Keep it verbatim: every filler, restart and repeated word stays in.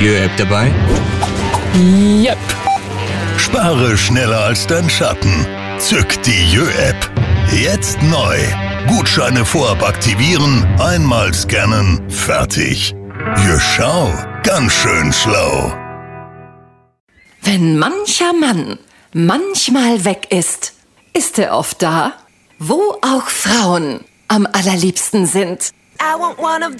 Jö-App dabei? Yep. Spare schneller als dein Schatten. Zück die Jö-App. Jetzt neu. Gutscheine vorab aktivieren, einmal scannen, fertig. Jö, schau, ganz schön schlau. Wenn mancher Mann manchmal weg ist, ist er oft da, wo auch Frauen am allerliebsten sind. I want one of